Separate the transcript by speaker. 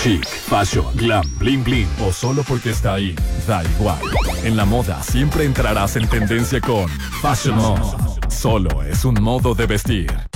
Speaker 1: Chic, fashion, glam, bling bling o solo porque está ahí, da igual. En la moda siempre entrarás en tendencia con Fashion Mode. Solo es un modo de vestir.